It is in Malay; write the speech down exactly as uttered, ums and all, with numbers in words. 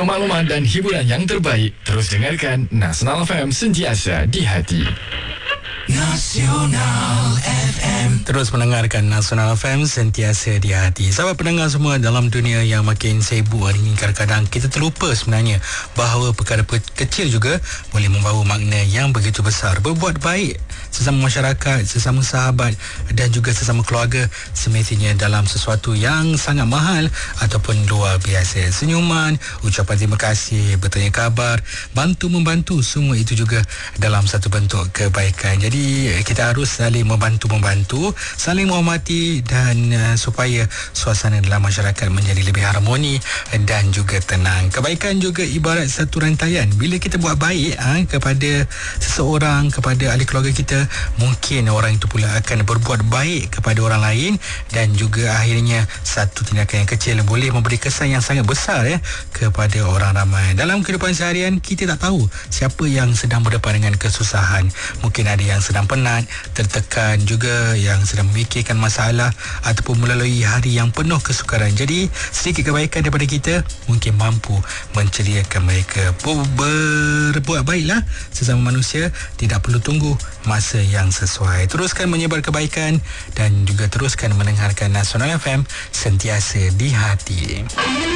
Semua maklumat dan hiburan yang terbaik. Terus dengarkan Nasional F M, sentiasa di hati. Nasional F M. Terus mendengarkan Nasional F M, sentiasa di hati. Sahabat pendengar semua, dalam dunia yang makin sibuk hari ini, kadang-kadang kita terlupa sebenarnya bahawa perkara kecil juga boleh membawa makna yang begitu besar. Berbuat baik sesama masyarakat, sesama sahabat dan juga sesama keluarga semestinya dalam sesuatu yang sangat mahal ataupun luar biasa. Senyuman, ucapan terima kasih, bertanya khabar, bantu-membantu, semua itu juga dalam satu bentuk kebaikan. Jadi kita harus saling membantu-membantu, saling menghormati dan uh, supaya suasana dalam masyarakat menjadi lebih harmoni dan juga tenang. Kebaikan juga ibarat satu rantaian. Bila kita buat baik ha, kepada seseorang, kepada ahli keluarga kita, mungkin orang itu pula akan berbuat baik kepada orang lain dan juga akhirnya satu tindakan yang kecil boleh memberi kesan yang sangat besar ya, kepada orang ramai. Dalam kehidupan seharian, kita tak tahu siapa yang sedang berdepan dengan kesusahan. Mungkin ada yang sedang penat, tertekan, juga yang sedang memikirkan masalah ataupun melalui hari yang penuh kesukaran. Jadi sedikit kebaikan daripada kita mungkin mampu menceriakan mereka. Berbuat baiklah sesama manusia, tidak perlu tunggu masa yang sesuai. Teruskan menyebar kebaikan dan juga teruskan mendengarkan Nasional F M, sentiasa di hati.